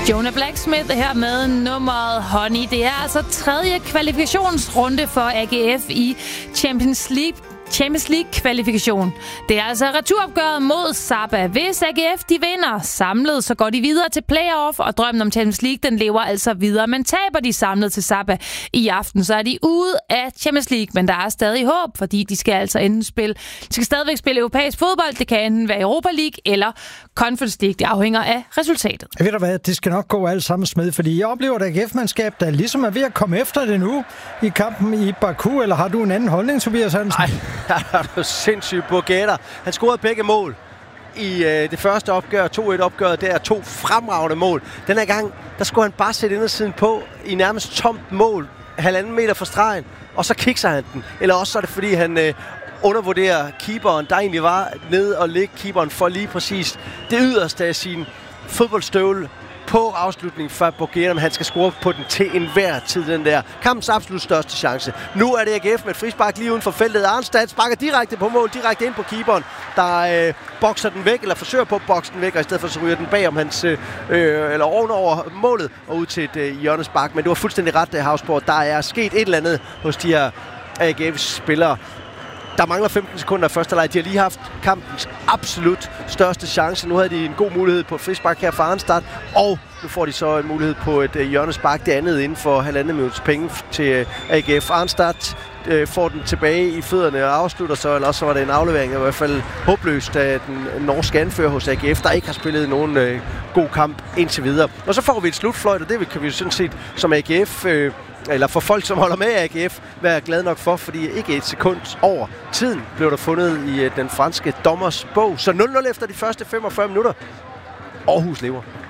Jonah Blacksmith her med nummeret Honey. Det er altså 3. kvalifikationsrunde for AGF i Champions League-kvalifikation. Det er altså returopgøret mod Saba. Hvis AGF de vinder samlet, så går de videre til playoff, og drømmen om Champions League, den lever altså videre. Men taber de samlet til Saba i aften, så er de ude af Champions League. Men der er stadig håb, fordi de skal altså enten spille. De skal stadigvæk spille europæisk fodbold. Det kan enten være Europa League eller Conference League. Det afhænger af resultatet. Ved du hvad, det skal nok gå alt sammen med, fordi jeg oplever et AGF-mandskab, der ligesom er ved at komme efter det nu i kampen i Baku. Eller har du en anden holdning, Tobias Hansen? Nej, der er du sindssygt på gætter. Han scorede begge mål i det første opgør, 2-1-opgøret. Der er 2 fremragende mål. Den her gang, der skulle han bare sætte indersiden på i nærmest tomt mål, 1,5 meter fra stregen, og så kikser han den. Eller også så er det, fordi han undervurderer keeperen, der egentlig var nede og lægge keeperen for lige præcis det yderste af sin fodboldstøvle på afslutningen for Borgera, men han skal score på den til enhver tid, den der kampens absolut største chance. Nu er det AGF med et frispark lige uden for feltet. Arnstad sparker direkte på mål, direkte ind på keeperen, der bokser den væk, eller forsøger på at bokse den væk, og i stedet for så ryger den bag om hans, eller ovenover målet, og ud til et hjørnespark. Men du har fuldstændig ret, Havsborg. Der er sket et eller andet hos de her AGF-spillere. Der mangler 15 sekunder af første leg. De har lige haft kampens absolut største chance. Nu havde de en god mulighed på et frispark her fra Arnstad, og nu får de så en mulighed på et hjørnespark. Det andet inden for 1,5 minuts penge til AGF. Arnstad får den tilbage i fødderne og afslutter så, eller også så var det en aflevering, i hvert fald håbløst af den norske anfører hos AGF, der ikke har spillet nogen god kamp indtil videre. Og så får vi et slutfløjt, og det kan vi jo sådan set som AGF, eller for folk, som holder med AGF, være glad nok for, fordi ikke et sekund over tiden blev der fundet i den franske dommers bog. Så 0-0 efter de første 45 minutter. Aarhus lever.